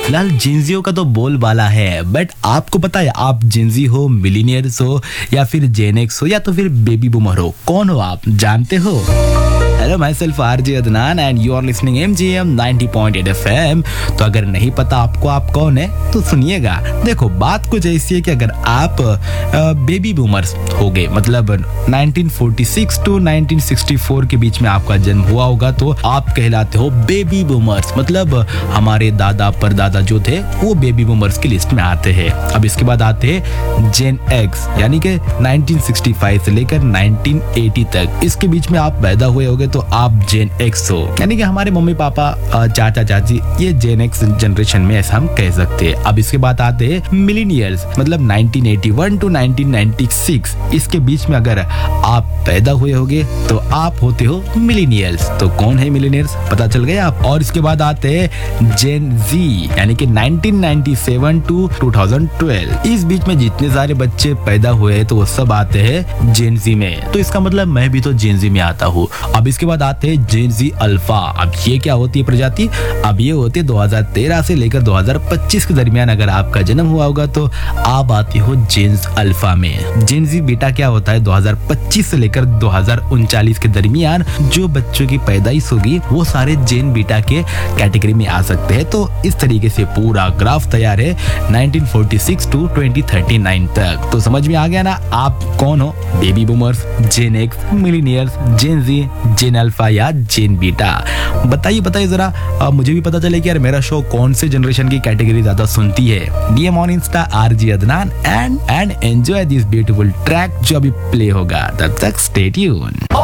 फिलहाल जिंजियो का तो बोलबाला है, बट आपको पता है आप जिंजी हो, मिलीनियर्स हो, या फिर जेनेक्स हो, या तो फिर बेबी बूमर हो, कौन हो आप जानते हो? Hello, my self RJ Adnan and you are listening MGM 90.8 FM। तो अगर नहीं पता आपको आप कौन है तो सुनिएगा। देखो, बात कुछ ऐसी है कि अगर आप बेबी बूमर्स हो गए, मतलब 1946 टू 1964 के बीच में आपका जन्म हुआ होगा, तो आप कहलाते हो बेबी बूमर्स। मतलब हमारे दादा परदादा जो थे वो बेबी बूमर्स की लिस्ट में आते हैं। अब इसके बाद आते हैं जेन एक्स, यानी कि 1965 से लेकर 1980 तक, इसके बीच में आप पैदा हुए होगे तो आप जेन एक्स हो, यानी कि हमारे मम्मी पापा चाचा चाची ये जेन एक्स जनरेशन में ऐसा हम कह सकते हैं। अब इसके बाद आते हैं मिलीनियर्स, मतलब 1981 टू 1996, इसके बीच में अगर आप पैदा हुए होगे तो आप होते हो मिलीनियर्स। तो कौन है मिलीनियर्स, पता चल गया आप। और इसके बाद आते हैं जेन जी, यानी कि 1997 टू 2012, इस बीच में जितने सारे बच्चे पैदा हुए हैं तो वो सब आते हैं जेन जी में। तो इसका मतलब मैं भी तो जेन जी में आता हूँ। अब इसके बाद आते हैं जेन जी अल्फा। अब ये क्या होती है प्रजाति? अब ये होती है 2013 से लेकर 2025 के दरमियान अगर आपका जन्म हुआ होगा तो आप आते हो जेन अल्फा में। जेन जी बीटा क्या होता है? 2025 से लेकर 2039 के दरमियान जो बच्चों की पैदाइश होगी वो सारे जेन बीटा के कैटेगरी में आ सकते हैं। तो इस तरीके से पूरा ग्राफ तैयार है 1946 टू 2039 तक। तो समझ में आ गया ना आप कौन हो? बेबी बूमर्स, जेन एक्स, मिलीनियर्स, जेन जी, जेन अल्फा या जेन बीटा। बताइए जरा, मुझे भी पता चले कि यार मेरा शो कौन से जनरेशन की कैटेगरी ज्यादा सुनती है। DM on Insta RJ Adnan and enjoy this beautiful track जो अभी प्ले होगा। तब तक स्टे ट्यून।